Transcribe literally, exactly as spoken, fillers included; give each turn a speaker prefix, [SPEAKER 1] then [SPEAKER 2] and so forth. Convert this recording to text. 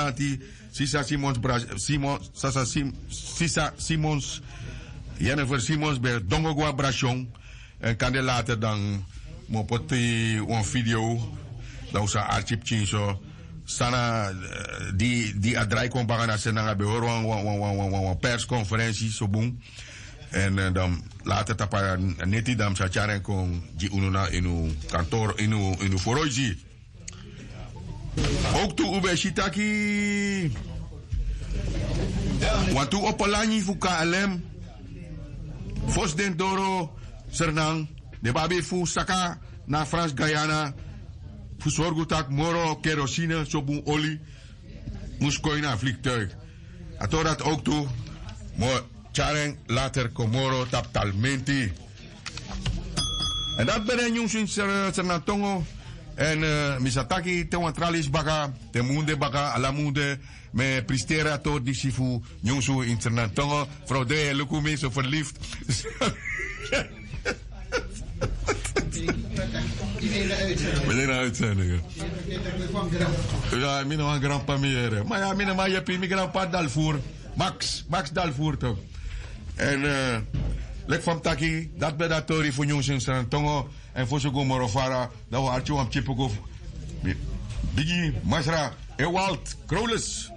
[SPEAKER 1] Nati, Sisa Simons, Simons, Sasa Sim, Sisa Simons, Jennifer Simons bij Dongogwa Brachon. En kan je later dan mopoti een video, dan zou Archip Chinso, sana die die adrai kon bagana senanga bij horen een persconferentie zo boem. En dan later tapa neti dam sacharen kon die ununa in uw kantoor in uw in uw foroji. Ook toe ube shitaki. Want toe op Olani fu K L M. Fos den Doro Sernang. De babi fu saka na Frans Guyana. Fu zorgutak moro kerosine sobun olie. Moest kooi naar vliegtuig. Ato dat ook toe. Mo charen later komoro tap talmenti. En dat ben een jongens in Sernatongo. En uh, misataki te wantralis baka, te munde baka, ala munde, me prestera to di sifu, nyongsu internatongo, vrouw de lukumi zo verliefd. Meneer uitzendingen. Ja, mina een grandpa meer. Maar ja, mina maar je hebt mijn grandpa Dalvoer. Max, Max Dalvoer toch. En uh, lek van taki, dat ben dat tori voor jongens in Sernatongo. En voor zo'n morofara, dat we artje aan chipogo. Biggie, Masra, Ewald, Kroles.